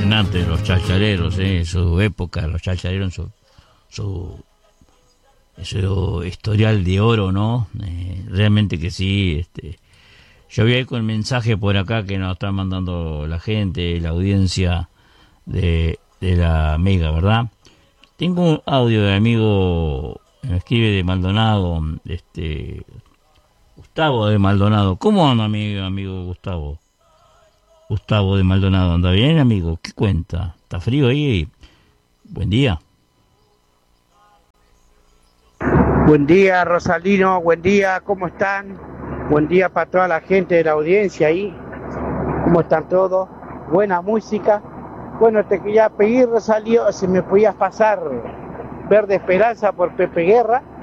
impresionante los chachaleros, su época, los chachaleros en su historial de oro, ¿no? Realmente que sí. Yo vi ahí con el mensaje por acá que nos está mandando la gente, la audiencia de la Mega, ¿verdad? Tengo un audio de amigo, me escribe de Maldonado, Gustavo de Maldonado. ¿Cómo anda, amigo Gustavo? Gustavo de Maldonado, ¿anda bien, amigo? ¿Qué cuenta? ¿Está frío ahí? Buen día. Buen día, Rosalino, buen día, ¿cómo están? Buen día para toda la gente de la audiencia ahí. ¿Cómo están todos? Buena música. Bueno, te quería pedir, Rosalío, si me podías pasar Verde Esperanza por Pepe Guerra.